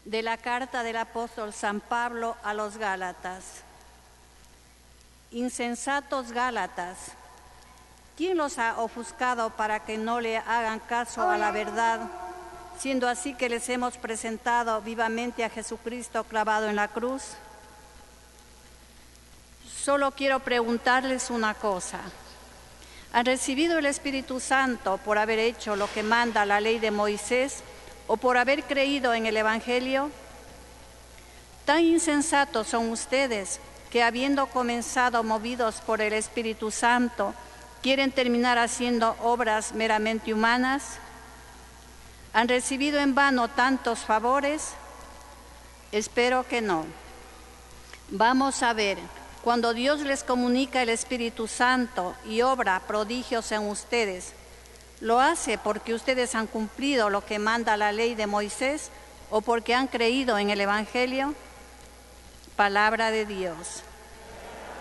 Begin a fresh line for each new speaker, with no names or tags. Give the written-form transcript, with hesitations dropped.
De la carta del apóstol San Pablo a los Gálatas. Insensatos Gálatas, ¿quién los ha ofuscado para que no le hagan caso a la verdad, siendo así que les hemos presentado vivamente a Jesucristo clavado en la cruz? Solo quiero preguntarles una cosa. ¿Han recibido el Espíritu Santo por haber hecho lo que manda la ley de Moisés o por haber creído en el Evangelio? Tan insensatos son ustedes que, habiendo comenzado movidos por el Espíritu Santo, quieren terminar haciendo obras meramente humanas. ¿Han recibido en vano tantos favores? Espero que no. Vamos a ver, cuando Dios les comunica el Espíritu Santo y obra prodigios en ustedes, ¿lo hace porque ustedes han cumplido lo que manda la ley de Moisés o porque han creído en el Evangelio? Palabra de Dios.